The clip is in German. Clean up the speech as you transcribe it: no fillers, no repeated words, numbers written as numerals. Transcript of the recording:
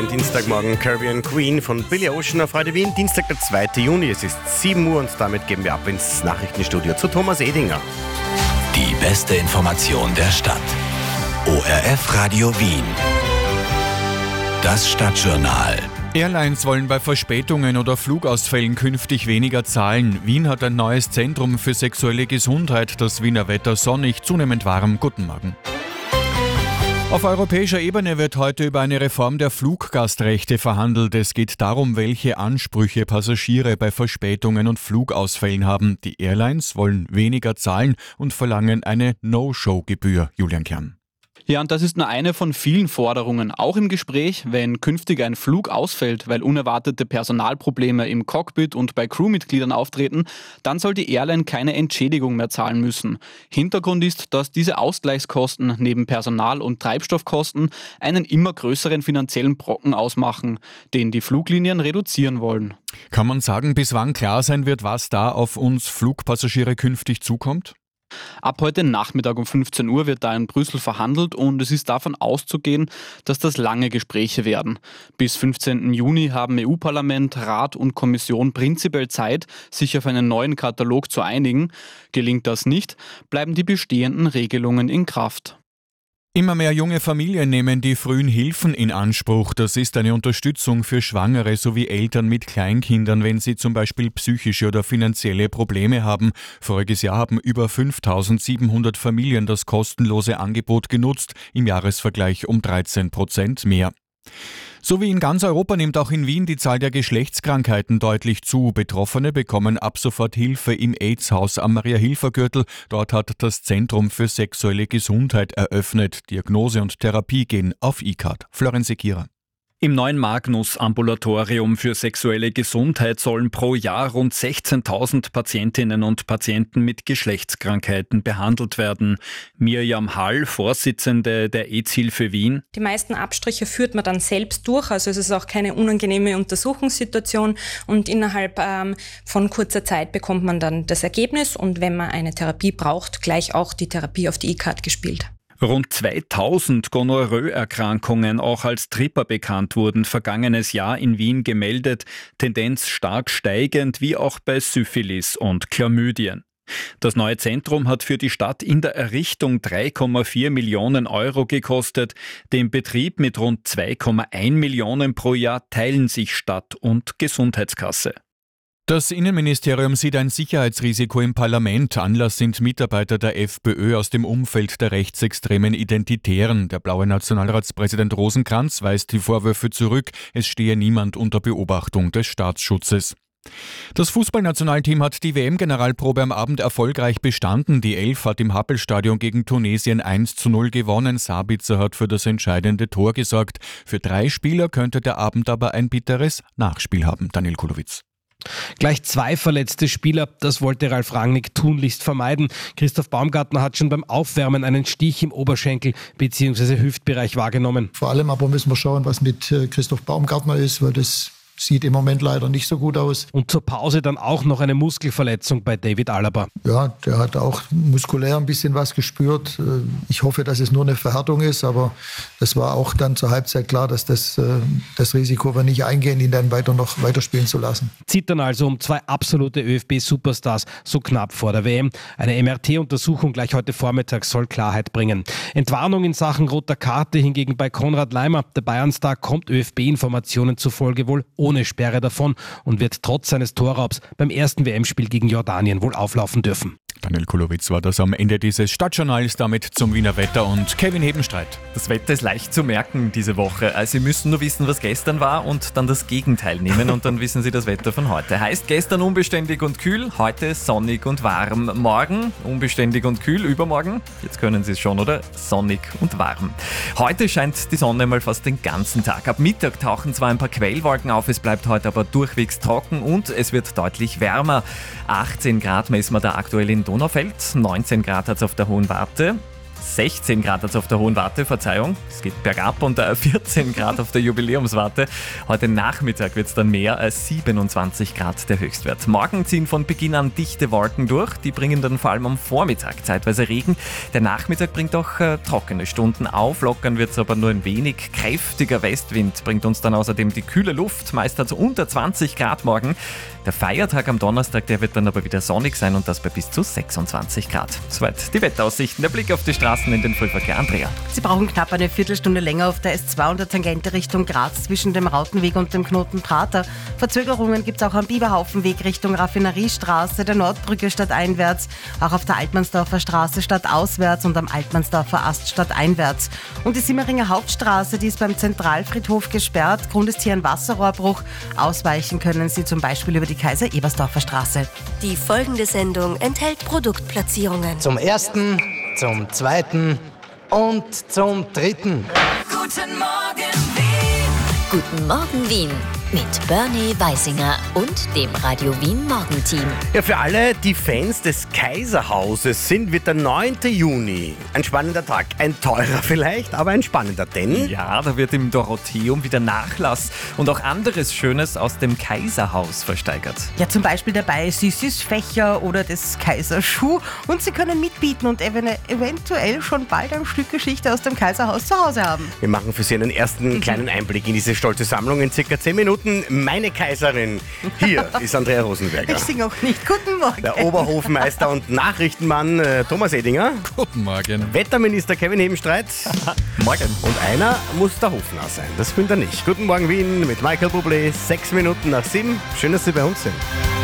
Dienstagmorgen Caribbean Queen von Billy Ocean auf Radio Wien. Dienstag, der 2. Juni. Es ist 7 Uhr und damit gehen wir ab ins Nachrichtenstudio zu Thomas Edinger. Die beste Information der Stadt. ORF Radio Wien. Das Stadtjournal. Airlines wollen bei Verspätungen oder Flugausfällen künftig weniger zahlen. Wien hat ein neues Zentrum für sexuelle Gesundheit. Das Wiener Wetter sonnig, zunehmend warm. Guten Morgen. Auf europäischer Ebene wird heute über eine Reform der Fluggastrechte verhandelt. Es geht darum, welche Ansprüche Passagiere bei Verspätungen und Flugausfällen haben. Die Airlines wollen weniger zahlen und verlangen eine No-Show-Gebühr. Julian Kern. Ja, und das ist nur eine von vielen Forderungen. Auch im Gespräch, wenn künftig ein Flug ausfällt, weil unerwartete Personalprobleme im Cockpit und bei Crewmitgliedern auftreten, dann soll die Airline keine Entschädigung mehr zahlen müssen. Hintergrund ist, dass diese Ausgleichskosten neben Personal- und Treibstoffkosten einen immer größeren finanziellen Brocken ausmachen, den die Fluglinien reduzieren wollen. Kann man sagen, bis wann klar sein wird, was da auf uns Flugpassagiere künftig zukommt? Ab heute Nachmittag um 15 Uhr wird da in Brüssel verhandelt und es ist davon auszugehen, dass das lange Gespräche werden. Bis 15. Juni haben EU-Parlament, Rat und Kommission prinzipiell Zeit, sich auf einen neuen Katalog zu einigen. Gelingt das nicht, bleiben die bestehenden Regelungen in Kraft. Immer mehr junge Familien nehmen die frühen Hilfen in Anspruch. Das ist eine Unterstützung für Schwangere sowie Eltern mit Kleinkindern, wenn sie zum Beispiel psychische oder finanzielle Probleme haben. Voriges Jahr haben über 5.700 Familien das kostenlose Angebot genutzt, im Jahresvergleich um 13% mehr. So wie in ganz Europa nimmt auch in Wien die Zahl der Geschlechtskrankheiten deutlich zu. Betroffene bekommen ab sofort Hilfe im AIDS-Haus am Maria-Hilfer-Gürtel. Dort hat das Zentrum für sexuelle Gesundheit eröffnet. Diagnose und Therapie gehen auf eCard. Florian Sekira. Im neuen Magnus-Ambulatorium für sexuelle Gesundheit sollen pro Jahr rund 16.000 Patientinnen und Patienten mit Geschlechtskrankheiten behandelt werden. Mirjam Hall, Vorsitzende der AIDS-Hilfe Wien. Die meisten Abstriche führt man dann selbst durch, also es ist auch keine unangenehme Untersuchungssituation und innerhalb von kurzer Zeit bekommt man dann das Ergebnis und wenn man eine Therapie braucht, gleich auch die Therapie auf die eCard gespielt. Rund 2000 Gonorrhoe-Erkrankungen, auch als Tripper bekannt, wurden vergangenes Jahr in Wien gemeldet, Tendenz stark steigend, wie auch bei Syphilis und Chlamydien. Das neue Zentrum hat für die Stadt in der Errichtung 3,4 Millionen Euro gekostet. Den Betrieb mit rund 2,1 Millionen pro Jahr teilen sich Stadt und Gesundheitskasse. Das Innenministerium sieht ein Sicherheitsrisiko im Parlament. Anlass sind Mitarbeiter der FPÖ aus dem Umfeld der rechtsextremen Identitären. Der blaue Nationalratspräsident Rosenkranz weist die Vorwürfe zurück. Es stehe niemand unter Beobachtung des Staatsschutzes. Das Fußballnationalteam hat die WM-Generalprobe am Abend erfolgreich bestanden. Die Elf hat im Happelstadion gegen Tunesien 1:0 gewonnen. Sabitzer hat für das entscheidende Tor gesorgt. Für 3 Spieler könnte der Abend aber ein bitteres Nachspiel haben. Daniel Kulowitz. Gleich 2 verletzte Spieler, das wollte Ralf Rangnick tunlichst vermeiden. Christoph Baumgartner hat schon beim Aufwärmen einen Stich im Oberschenkel bzw. Hüftbereich wahrgenommen. Vor allem aber müssen wir schauen, was mit Christoph Baumgartner ist, weil das sieht im Moment leider nicht so gut aus. Und zur Pause dann auch noch eine Muskelverletzung bei David Alaba. Ja, der hat auch muskulär ein bisschen was gespürt. Ich hoffe, dass es nur eine Verhärtung ist, aber es war auch dann zur Halbzeit klar, dass das Risiko wir nicht eingehen, ihn dann noch weiterspielen zu lassen. Zittern also um 2 absolute ÖFB-Superstars so knapp vor der WM. Eine MRT-Untersuchung gleich heute Vormittag soll Klarheit bringen. Entwarnung in Sachen roter Karte hingegen bei Konrad Laimer. Der Bayern-Star kommt ÖFB-Informationen zufolge wohl ohne Sperre davon und wird trotz seines Torraubs beim ersten WM-Spiel gegen Jordanien wohl auflaufen dürfen. Daniel Kulowitz war das am Ende dieses Stadtjournals, damit zum Wiener Wetter und Kevin Hebenstreit. Das Wetter ist leicht zu merken diese Woche. Also Sie müssen nur wissen, was gestern war und dann das Gegenteil nehmen und dann wissen Sie das Wetter von heute. Heißt gestern unbeständig und kühl, heute sonnig und warm. Morgen unbeständig und kühl, übermorgen, jetzt können Sie es schon, oder? Sonnig und warm. Heute scheint die Sonne mal fast den ganzen Tag. Ab Mittag tauchen zwar ein paar Quellwolken auf, es bleibt heute aber durchwegs trocken und es wird deutlich wärmer. 18 Grad messen wir da aktuell in Donaufeld, 19 Grad hat es auf der Hohen Warte. 16 Grad jetzt auf der Hohen Warte, Verzeihung, es geht bergab und 14 Grad auf der Jubiläumswarte. Heute Nachmittag wird es dann mehr als 27 Grad der Höchstwert. Morgen ziehen von Beginn an dichte Wolken durch, die bringen dann vor allem am Vormittag zeitweise Regen. Der Nachmittag bringt auch trockene Stunden. Auflockern wird es aber nur ein wenig. Kräftiger Westwind bringt uns dann außerdem die kühle Luft, meist also unter 20 Grad morgen. Der Feiertag am Donnerstag, der wird dann aber wieder sonnig sein und das bei bis zu 26 Grad. Soweit die Wetteraussichten. Der Blick auf die Straßen in den Frühverkehr. Andrea. Sie brauchen knapp eine Viertelstunde länger auf der S2 und der Tangente Richtung Graz zwischen dem Rautenweg und dem Knoten Prater. Verzögerungen gibt es auch am Biberhaufenweg Richtung Raffineriestraße, der Nordbrücke stadteinwärts, auch auf der Altmannsdorfer Straße stadtauswärts und am Altmannsdorfer Ast stadteinwärts. Und die Simmeringer Hauptstraße, die ist beim Zentralfriedhof gesperrt. Grund ist hier ein Wasserrohrbruch. Ausweichen können Sie zum Beispiel über die Kaiser-Ebersdorfer Straße. Die folgende Sendung enthält Produktplatzierungen. Zum ersten, zum zweiten und zum dritten. Guten Morgen, Wien! Guten Morgen, Wien! Mit Bernie Weisinger und dem Radio Wien Morgenteam. Ja, für alle, die Fans des Kaiserhauses sind, wird der 9. Juni ein spannender Tag. Ein teurer vielleicht, aber ein spannender, denn... Ja, da wird im Dorotheum wieder Nachlass und auch anderes Schönes aus dem Kaiserhaus versteigert. Ja, zum Beispiel dabei Sissis Fächer oder des Kaiserschuh. Und Sie können mitbieten und eventuell schon bald ein Stück Geschichte aus dem Kaiserhaus zu Hause haben. Wir machen für Sie einen ersten kleinen Einblick in diese stolze Sammlung in circa 10 Minuten. Meine Kaiserin. Hier ist Andrea Rosenberger. Ich singe auch nicht. Guten Morgen. Der Oberhofmeister und Nachrichtenmann Thomas Edinger. Guten Morgen. Wetterminister Kevin Hebenstreit. Morgen. Und einer muss der Hofnarr sein. Das findet er nicht. Guten Morgen Wien mit Michael Bublé. 6 Minuten nach 7. Schön, dass Sie bei uns sind.